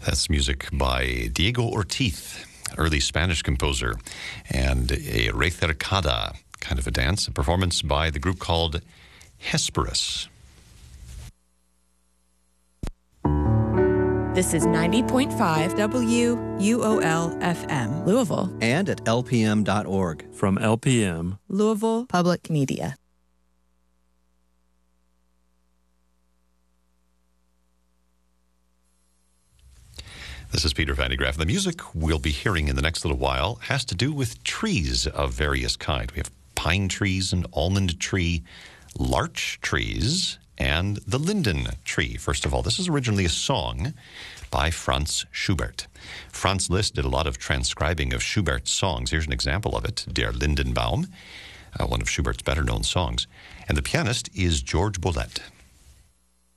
That's music by Diego Ortiz, early Spanish composer, and a recercada kind of a dance, a performance by the group called Hesperus. This is 90.5 WUOL FM, Louisville. And at lpm.org. From LPM, Louisville Public Media. This is Peter Van de Graaff. The music we'll be hearing in the next little while has to do with trees of various kinds. We have pine trees, an almond tree, larch trees, and the linden tree. First of all, this is originally a song by Franz Schubert. Franz Liszt did a lot of transcribing of Schubert's songs. Here's an example of it, Der Lindenbaum, one of Schubert's better-known songs. And the pianist is George Boulez.